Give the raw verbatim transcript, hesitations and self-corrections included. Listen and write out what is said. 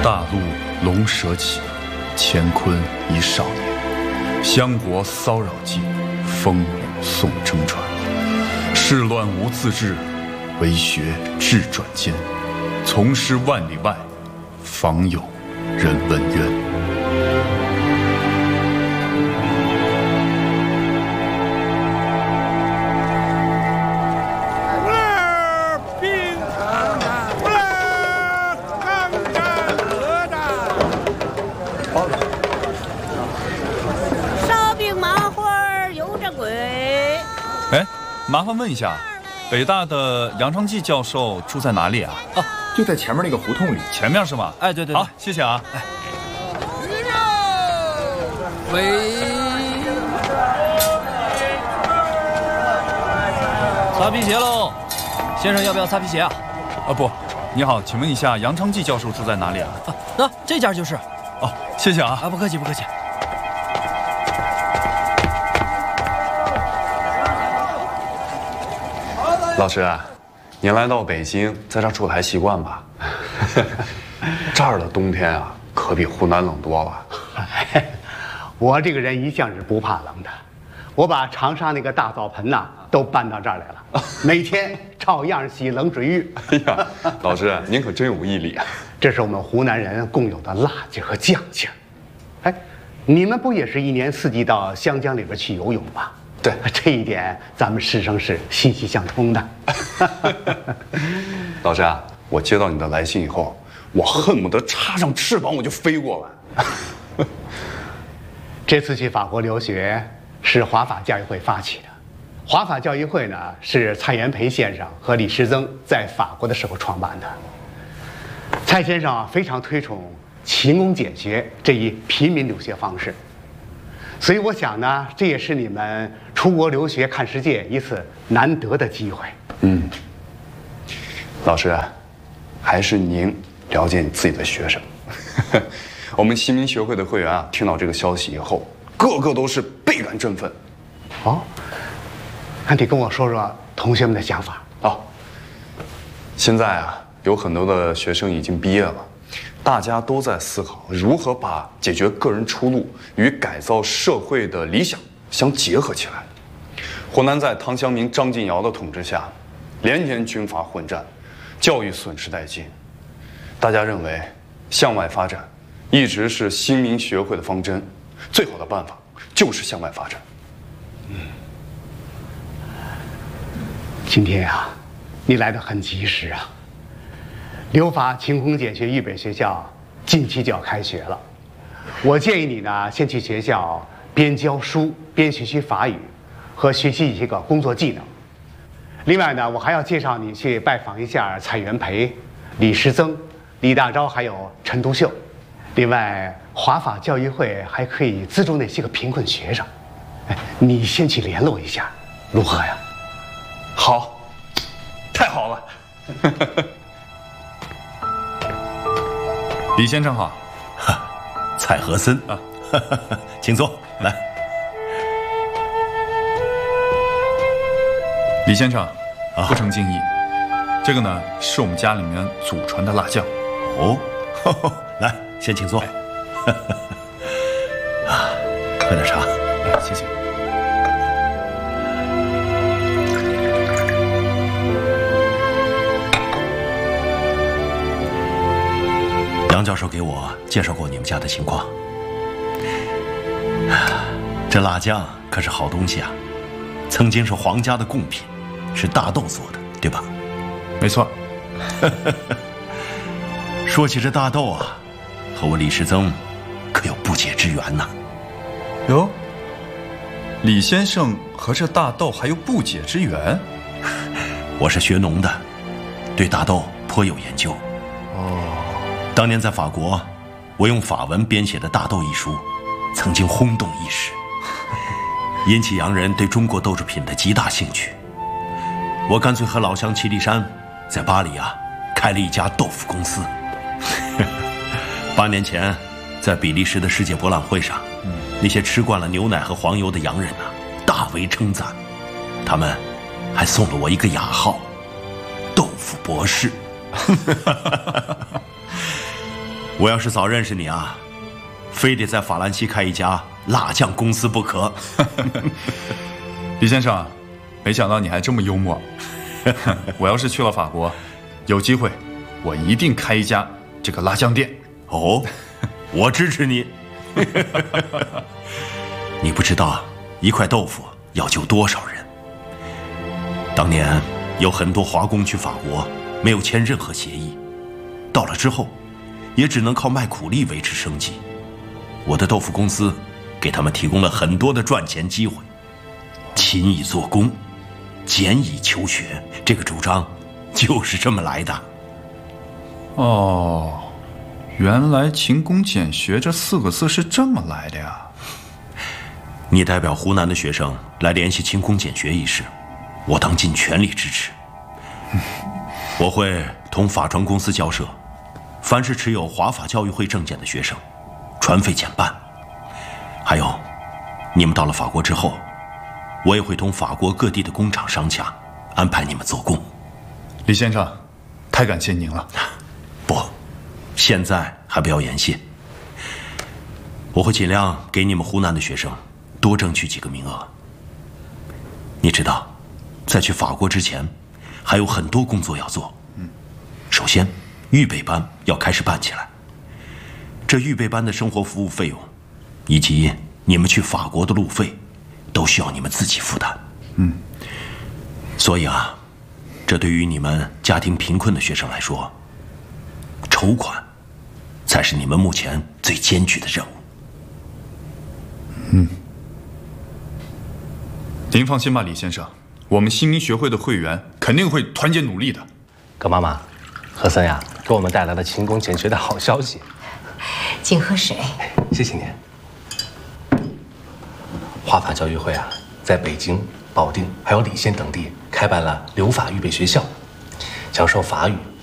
大陆龙蛇起，乾坤已少年。襄国骚扰尽，风雨送征传。世乱无自治，为学志转间。从师万里外，方有人问冤。 哎，麻烦问一下，北大的杨昌济教授住在哪里啊？ 啊，就在前面那个胡同里。 前面是吗？ 哎，对对。 好，谢谢啊。哎， 喂，擦皮鞋喽，先生要不要擦皮鞋啊？ 啊不，你好，请问一下杨昌济教授住在哪里啊？ 啊，那这家就是。 哦，谢谢啊。 啊，不客气不客气。 老师，您来到北京，在这儿住的还习惯吧？这儿的冬天啊，可比湖南冷多了。 我这个人一向是不怕冷的，我把长沙那个大澡盆呐、啊、都搬到这儿来了，每天照样洗冷水浴。 哎呀，老师，您可真有毅力啊！ 这是我们湖南人共有的辣劲和犟劲。哎，你们不也是一年四季到湘江里边去游泳吗？ 对， 这一点咱们师生是息息相通的。 老师啊，我接到你的来信以后，我恨不得插上翅膀我就飞过来。 这次去法国留学是华法教育会发起的。华法教育会呢是蔡元培先生和李时增在法国的时候创办的。蔡先生非常推崇勤工俭学这一平民留学方式。 所以我想呢，这也是你们出国留学看世界一次难得的机会。 嗯，老师，还是您了解你自己的学生。我们新民学会的会员啊，听到这个消息以后，个个都是倍感振奋。 哦，那你跟我说说同学们的想法。 哦，现在啊，有很多的学生已经毕业了。 大家都在思考如何把解决个人出路与改造社会的理想相结合起来。湖南在汤湘明、张敬尧的统治下，连年军阀混战，教育损失殆尽。大家认为，向外发展一直是新民学会的方针，最好的办法就是向外发展。 嗯，今天啊，你来得很及时啊。 留法勤工俭学预备学校近期就要开学了，我建议你呢，先去学校边教书边学习法语，和学习一些个工作技能。另外呢，我还要介绍你去拜访一下蔡元培、李时增、李大钊还有陈独秀。另外，华法教育会还可以资助那些个贫困学生。哎，你先去联络一下，如何呀？ 好，太好了。 李先生好， 蔡和森啊，请坐，来。 李先生，不成敬意，这个呢是我们家里面祖传的辣酱。 哦，呵呵来，先请坐。啊，喝点茶， 谢谢。 杨教授给我介绍过你们家的情况，这辣酱可是好东西啊，曾经是皇家的贡品，是大豆做的，对吧？ 没错。 说起这大豆啊，和我李时增可有不解之缘呐。 哟，李先生和这大豆还有不解之缘？ 我是学农的，对大豆颇有研究。哦。 当年在法国，我用法文编写的《大豆》一书，曾经轰动一时，引起洋人对中国豆制品的极大兴趣。我干脆和老乡齐立山在巴黎啊开了一家豆腐公司。八年前，在比利时的世界博览会上，那些吃惯了牛奶和黄油的洋人啊，大为称赞，他们还送了我一个雅号“豆腐博士”。 我要是早认识你啊，非得在法兰西开一家辣酱公司不可。 李先生，没想到你还这么幽默。我要是去了法国，有机会，我一定开一家这个辣酱店。 哦，我支持你。你不知道，一块豆腐要救多少人。当年有很多华工去法国，没有签任何协议，到了之后，也只能靠卖苦力维持生计。我的豆腐公司给他们提供了很多的赚钱机会。勤以做工，俭以求学，这个主张就是这么来的。 哦，原来勤工俭学这四个字是这么来的呀。 你代表湖南的学生来联系勤工俭学一事，我当尽全力支持。我会同法传公司交涉，凡是持有华法教育会证件的学生，传费减半。还有，你们到了法国之后，我也会同法国各地的工厂商洽，安排你们做工。 李先生，太感谢您了。 不，现在还不要言谢。我会尽量给你们湖南的学生多争取几个名额。你知道，在去法国之前，还有很多工作要做。嗯，首先，预备班要开始办起来。这预备班的生活服务费用，以及你们去法国的路费，都需要你们自己负担。嗯，所以啊，这对于你们家庭贫困的学生来说，筹款才是你们目前最艰巨的任务。 嗯，您放心吧，李先生，我们新民学会的会员肯定会团结努力的。 葛妈妈，何森呀，给我们带来了勤工俭学的好消息。 请喝水。 谢谢您。华法教育会啊，在北京、保定还有澧县等地开办了留法预备学校，讲授法语、